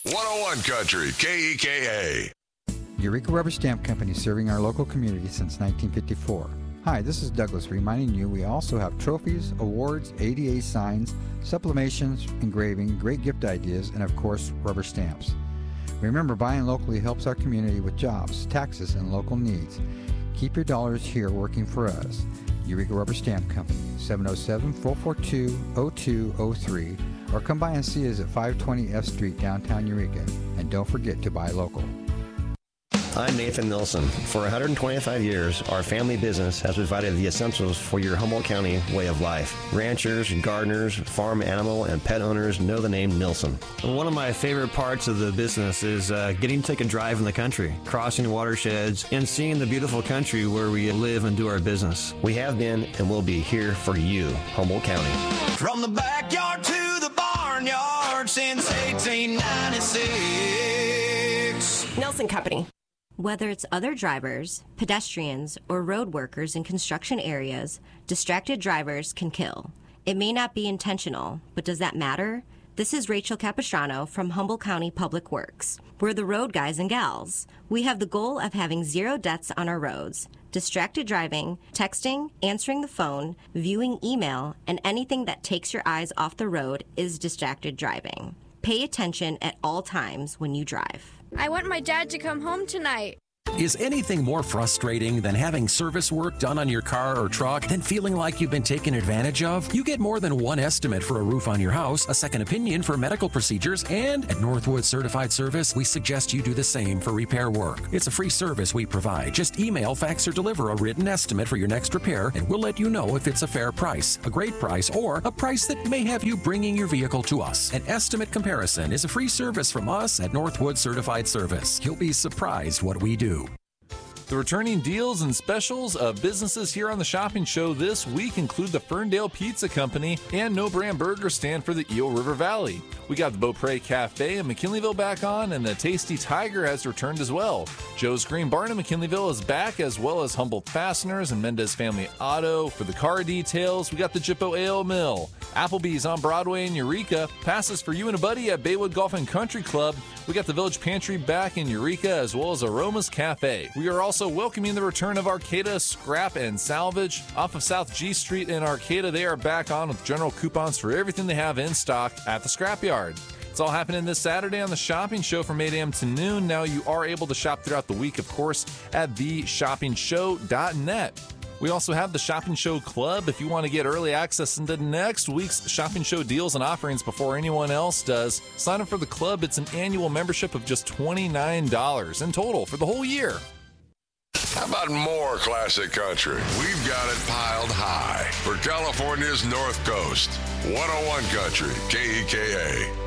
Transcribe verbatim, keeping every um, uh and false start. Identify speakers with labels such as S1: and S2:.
S1: one oh one Country, K E K A.
S2: Eureka Rubber Stamp Company, serving our local community since nineteen fifty-four. Hi, this is Douglas reminding you we also have trophies, awards, A D A signs, sublimations, engraving, great gift ideas, and of course, rubber stamps. Remember, buying locally helps our community with jobs, taxes, and local needs. Keep your dollars here working for us. Eureka Rubber Stamp Company, seven oh seven, four four two, oh two oh three, or come by and see us at five twenty F Street, downtown Eureka. And don't forget to buy local.
S3: I'm Nathan Nilsson. For one hundred twenty-five years, our family business has provided the essentials for your Humboldt County way of life. Ranchers, gardeners, farm animal, and pet owners know the name Nilsson.
S4: One of my favorite parts of the business is uh, getting to take a drive in the country, crossing watersheds, and seeing the beautiful country where we live and do our business.
S3: We have been and will be here for you, Humboldt County.
S5: From the backyard to the barnyard since eighteen ninety-six.
S6: Nilsson Company. Whether it's other drivers, pedestrians, or road workers in construction areas, distracted drivers can kill. It may not be intentional, but does that matter? This is Rachel Capistrano from Humboldt County Public Works. We're the road guys and gals. We have the goal of having zero deaths on our roads. Distracted driving, texting, answering the phone, viewing email, and anything that takes your eyes off the road is distracted driving. Pay attention at all times when you drive.
S7: I want my dad to come home tonight.
S8: Is anything more frustrating than having service work done on your car or truck than feeling like you've been taken advantage of? You get more than one estimate for a roof on your house, a second opinion for medical procedures, and at Northwood Certified Service, we suggest you do the same for repair work. It's a free service we provide. Just email, fax, or deliver a written estimate for your next repair, and we'll let you know if it's a fair price, a great price, or a price that may have you bringing your vehicle to us. An estimate comparison is a free service from us at Northwood Certified Service. You'll be surprised what we do.
S9: The returning deals and specials of businesses here on the Shopping Show this week include the Ferndale Pizza Company and No Brand Burger Stand for the Eel River Valley. We got the Beaupre Cafe in McKinleyville back on, and the Tasty Tiger has returned as well. Joe's Green Barn in McKinleyville is back, as well as Humboldt Fasteners and Mendez Family Auto. For the car details, we got the Jippo Ale Mill, Applebee's on Broadway in Eureka, passes for you and a buddy at Baywood Golf and Country Club. We got the Village Pantry back in Eureka, as well as Aromas Cafe. We are also welcoming the return of Arcata Scrap and Salvage. Off of South G Street in Arcata, they are back on with general coupons for everything they have in stock at the scrapyard. It's all happening this Saturday on the Shopping Show from eight a.m. to noon. Now you are able to shop throughout the week, of course, at the shopping show dot net. We also have the Shopping Show Club. If you want to get early access into next week's Shopping Show deals and offerings before anyone else does, sign up for the club. It's an annual membership of just twenty-nine dollars in total for the whole year.
S1: How about more classic country? We've got it piled high for California's North Coast. one oh one Country, K E K A.